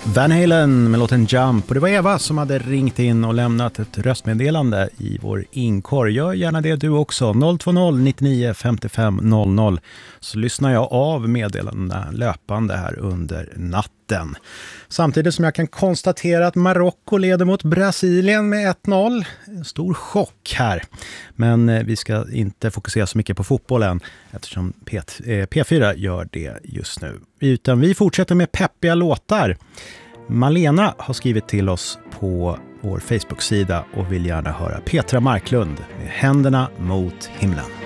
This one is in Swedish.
Van Halen med låten Jump, och det var Eva som hade ringt in och lämnat ett röstmeddelande i vår inkorg. Gör gärna det du också, 020 99 55 00, så lyssnar jag av meddelandena löpande här under natten. Samtidigt som jag kan konstatera att Marocko leder mot Brasilien med 1-0. En stor chock här. Men vi ska inte fokusera så mycket på fotbollen eftersom P4 gör det just nu. Utan vi fortsätter med peppiga låtar. Malena har skrivit till oss på vår Facebook-sida och vill gärna höra Petra Marklund med Händerna mot himlen.